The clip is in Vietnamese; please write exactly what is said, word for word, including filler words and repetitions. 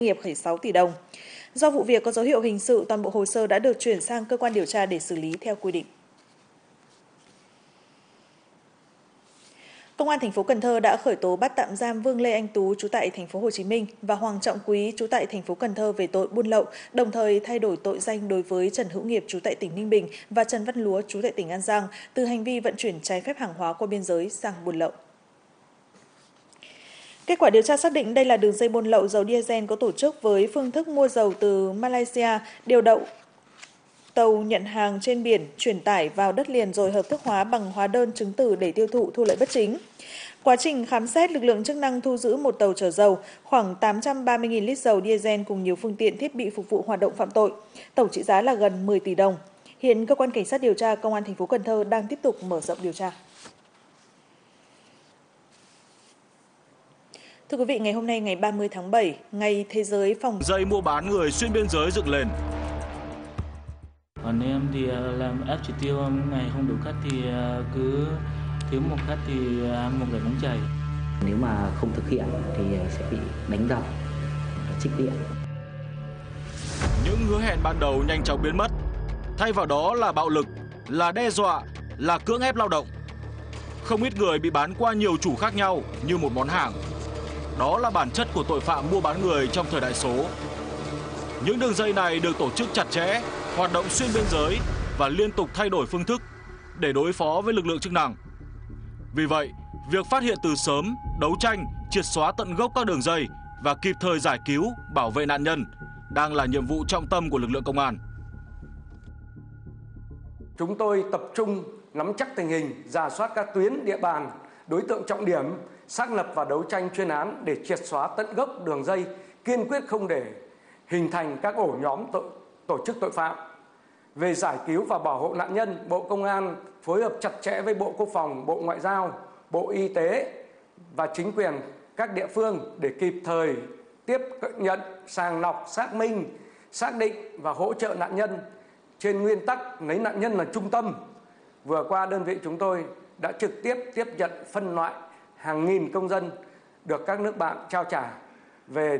nghiệp khởi sáu tỷ đồng. Do vụ việc có dấu hiệu hình sự, toàn bộ hồ sơ đã được chuyển sang cơ quan điều tra để xử lý theo quy định. Công an thành phố Cần Thơ đã khởi tố bắt tạm giam Vương Lê Anh Tú trú tại thành phố Hồ Chí Minh và Hoàng Trọng Quý trú tại thành phố Cần Thơ về tội buôn lậu, đồng thời thay đổi tội danh đối với Trần Hữu Nghiệp trú tại tỉnh Ninh Bình và Trần Văn Lúa trú tại tỉnh An Giang từ hành vi vận chuyển trái phép hàng hóa qua biên giới sang buôn lậu. Kết quả điều tra xác định đây là đường dây buôn lậu dầu diesel có tổ chức với phương thức mua dầu từ Malaysia, điều động tàu nhận hàng trên biển, chuyển tải vào đất liền rồi hợp thức hóa bằng hóa đơn chứng từ để tiêu thụ thu lợi bất chính. Quá trình khám xét, lực lượng chức năng thu giữ một tàu chở dầu, khoảng tám trăm ba mươi nghìn lít dầu diesel cùng nhiều phương tiện thiết bị phục vụ hoạt động phạm tội. Tổng trị giá là gần mười tỷ đồng. Hiện cơ quan cảnh sát điều tra Công an thành phố Cần Thơ đang tiếp tục mở rộng điều tra. Thưa quý vị, ngày hôm nay ngày ba mươi tháng bảy, ngày thế giới phòng dây mua bán người xuyên biên giới dựng lên. Còn em thì làm ép chỉ tiêu, ngày không đủ khách thì cứ thiếu một khách thì ăn một cái bánh chày. Nếu mà không thực hiện thì sẽ bị đánh đập, trích điện. Những hứa hẹn ban đầu nhanh chóng biến mất, thay vào đó là bạo lực, là đe dọa, là cưỡng ép lao động. Không ít người bị bán qua nhiều chủ khác nhau như một món hàng. Đó là bản chất của tội phạm mua bán người trong thời đại số. Những đường dây này được tổ chức chặt chẽ, hoạt động xuyên biên giới và liên tục thay đổi phương thức để đối phó với lực lượng chức năng. Vì vậy, việc phát hiện từ sớm, đấu tranh, triệt xóa tận gốc các đường dây và kịp thời giải cứu, bảo vệ nạn nhân đang là nhiệm vụ trọng tâm của lực lượng công an. Chúng tôi tập trung nắm chắc tình hình, rà soát các tuyến địa bàn, đối tượng trọng điểm, xác lập và đấu tranh chuyên án để triệt xóa tận gốc đường dây, kiên quyết không để hình thành các ổ nhóm tội, tổ chức tội phạm. Về giải cứu và bảo hộ nạn nhân, Bộ Công an phối hợp chặt chẽ với Bộ Quốc phòng, Bộ Ngoại giao, Bộ Y tế và chính quyền các địa phương để kịp thời tiếp nhận, sàng lọc, xác minh, xác định và hỗ trợ nạn nhân trên nguyên tắc lấy nạn nhân là trung tâm. Vừa qua, đơn vị chúng tôi đã trực tiếp tiếp nhận phân loại hàng nghìn công dân được các nước bạn trao trả về